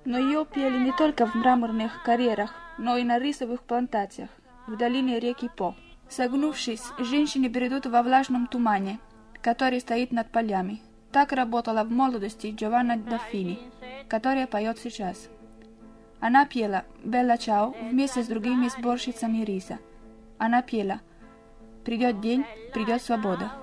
Но ее пели не только в мраморных карьерах, но и на рисовых плантациях в долине реки По. Согнувшись, женщины бредут во влажном тумане, который стоит над полями. Так работала в молодости Джованна Даффини, которая поет сейчас. Она пела «Белла Чао» вместе с другими сборщицами риса. Она пела «Придет день, придет свобода».